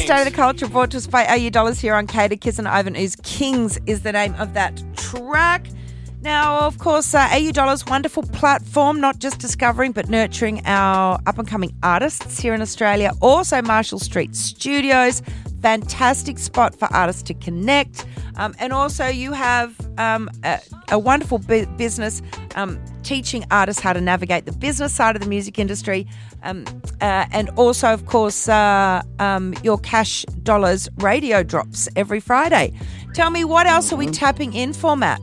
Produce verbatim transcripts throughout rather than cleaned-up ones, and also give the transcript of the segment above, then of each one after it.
State of the Culture brought to us by A U Dollars here on Kader Kiss and Ivan Ooze. Kings is the name of that track. Now, of course, uh, A U Dollars, wonderful platform, not just discovering but nurturing our up-and-coming artists here in Australia. Also, Marshall Street Studios, fantastic spot for artists to connect. Um, and also, you have um, a, a wonderful bu- business um, teaching artists how to navigate the business side of the music industry. Um, uh, and also, of course, uh, um, your Cash Dollars radio drops every Friday. Tell me, what else are we tapping in for, Matt?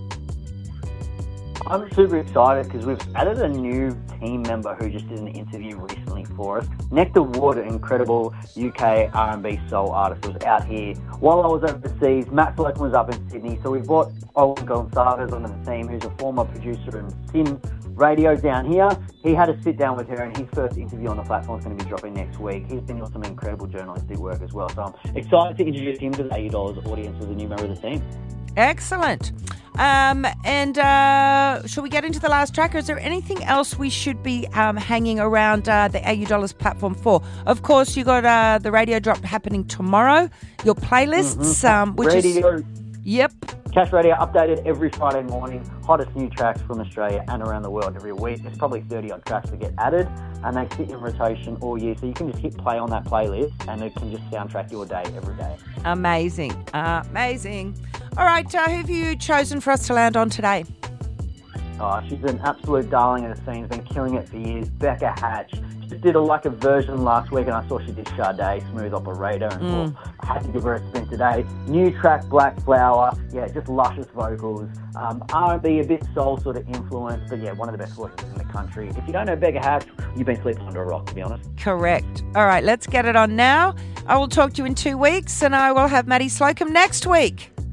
I'm super excited because we've added a new team member who just did an interview recently for us. Nectar Wood, an incredible U K R and B soul artist, was out here while I was overseas. Matt Slocum was up in Sydney, so we brought Owen Gonzalez onto the team, who's a former producer in Sin Radio down here. He had a sit down with her, and his first interview on the platform is going to be dropping next week. He's been doing some incredible journalistic work as well, so I'm excited to introduce him to the A U Dollars audience as a new member of the team. Excellent. Um, and uh, shall we get into the last track, or is there anything else we should be um, hanging around uh, the A U Dollars platform for? Of course, you got uh, the radio drop happening tomorrow, your playlists, Mm-hmm. um, which radio. is... Yep. Cash Radio updated every Friday morning, hottest new tracks from Australia and around the world every week. There's probably thirty odd tracks that get added, and they sit in rotation all year, so you can just hit play on that playlist and it can just soundtrack your day every day. Amazing. Uh, amazing. All right, uh, who have you chosen for us to land on today? Oh, she's an absolute darling of the scene, has been killing it for years. Becca Hatch. She did a, like a version last week, and I saw she did Sade, Smooth Operator, and Mm. thought I had to give her a spin today. New track, Black Flower. Yeah, just luscious vocals. Um, R and B, a bit soul sort of influence, but yeah, one of the best voices in the country. If you don't know Becca Hatch, you've been sleeping under a rock, to be honest. Correct. All right, let's get it on now. I will talk to you in two weeks, and I will have Maddie Slocum next week.